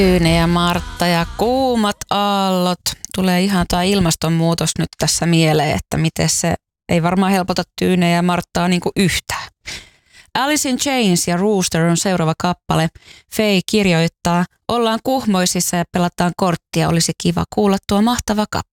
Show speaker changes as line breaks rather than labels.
Tyyne ja Martta ja kuumat aallot. Tulee ihan tämä ilmastonmuutos nyt tässä mieleen, että miten se ei varmaan helpota Tyyne ja Marttaa niinku yhtään. Alice in Chains ja Rooster on seuraava kappale. Faye kirjoittaa, ollaan kuhmoisissa ja pelataan korttia, olisi kiva kuulla tuo mahtava kappale.